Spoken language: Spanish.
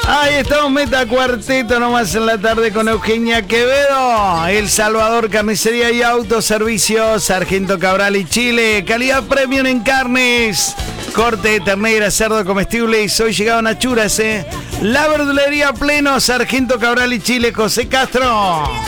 Ahí estamos, Meta Cuarteto nomás en la tarde con Eugenia Quevedo. El Salvador Carnicería y Autoservicios, Sargento Cabral y Chile. Calidad premium en carnes. Corte de ternera, cerdo comestible. Y hoy llegaron a Churas, La verdulería Pleno, Sargento Cabral y Chile, José Castro.